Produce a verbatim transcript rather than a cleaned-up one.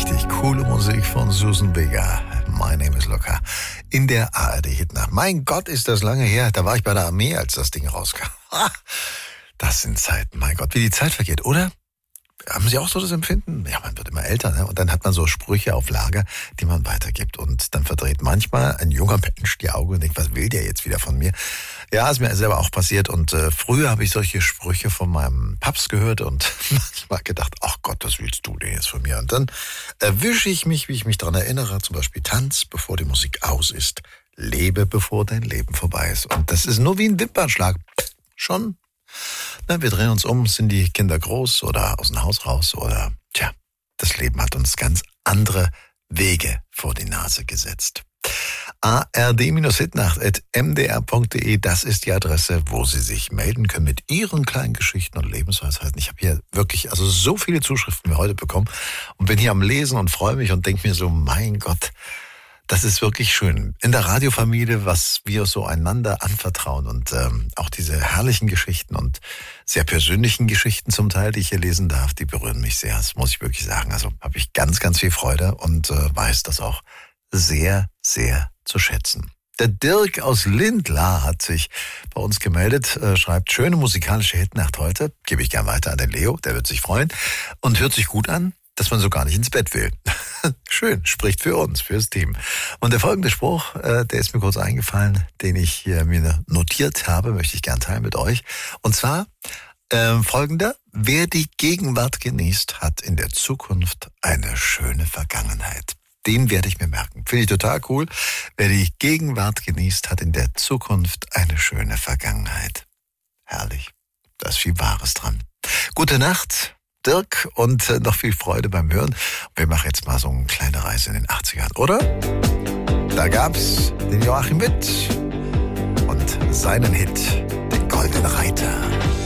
richtig coole Musik von Susan Vega. My Name is Luca. In der A R D-Hitnacht. Mein Gott, ist das lange her. Da war ich bei der Armee, als das Ding rauskam. Das sind Zeiten. Mein Gott, wie die Zeit vergeht, oder? Haben Sie auch so das Empfinden? Ja, man wird immer älter, ne? Und dann hat man so Sprüche auf Lager, die man weitergibt. Und dann verdreht manchmal ein junger Mensch die Augen und denkt, was will der jetzt wieder von mir? Ja, ist mir selber auch passiert. Und äh, früher habe ich solche Sprüche von meinem Papst gehört und manchmal gedacht, ach Gott, was willst du denn jetzt von mir? Und dann erwische ich mich, wie ich mich daran erinnere, zum Beispiel tanz, bevor die Musik aus ist. Lebe, bevor dein Leben vorbei ist. Und das ist nur wie ein Wimpernschlag. Schon. Na, wir drehen uns um, sind die Kinder groß oder aus dem Haus raus oder, tja, das Leben hat uns ganz andere Wege vor die Nase gesetzt. A R D-Hitnacht at m d r punkt d e, das ist die Adresse, wo Sie sich melden können mit Ihren kleinen Geschichten und Lebensweisheiten. Ich habe hier wirklich also so viele Zuschriften mir heute bekommen und bin hier am Lesen und freue mich und denke mir so, mein Gott, das ist wirklich schön. In der Radiofamilie, was wir so einander anvertrauen und ähm, auch diese herrlichen Geschichten und sehr persönlichen Geschichten zum Teil, die ich hier lesen darf, die berühren mich sehr. Das muss ich wirklich sagen. Also habe ich ganz, ganz viel Freude und äh, weiß das auch sehr, sehr zu schätzen. Der Dirk aus Lindlar hat sich bei uns gemeldet, äh, schreibt, schöne musikalische Hitnacht heute. Gebe ich gern weiter an den Leo, der wird sich freuen und hört sich gut an, dass man so gar nicht ins Bett will. Schön, spricht für uns, fürs Team. Und der folgende Spruch, äh, der ist mir kurz eingefallen, den ich hier mir notiert habe, möchte ich gern teilen mit euch. Und zwar äh, folgender: Wer die Gegenwart genießt, hat in der Zukunft eine schöne Vergangenheit. Den werde ich mir merken. Finde ich total cool. Wer die Gegenwart genießt, hat in der Zukunft eine schöne Vergangenheit. Herrlich. Da ist viel Wahres dran. Gute Nacht, Dirk, und äh, noch viel Freude beim Hören. Wir machen jetzt mal so eine kleine Reise in den achtzigern, oder? Da gab's den Joachim Witt und seinen Hit, den Goldenen Reiter.